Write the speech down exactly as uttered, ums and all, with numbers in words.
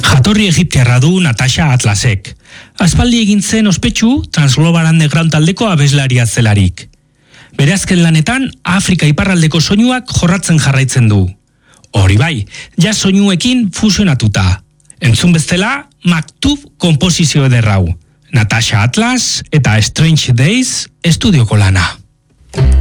Jatorri egiptiarra du Natasha Atlasek. Aspaldi egin zen ospetsu Transglobal Underground taldeko abeslaria zelarik. Bere azken lanetan Afrika iparraldeko soinuak jorratzen jarraitzen du. Hori bai, jazz soinuekin fusionatuta. Entzun bestela, Maktub konposizio ederrau. Natasha Atlas eta Strange Days estudioko lana.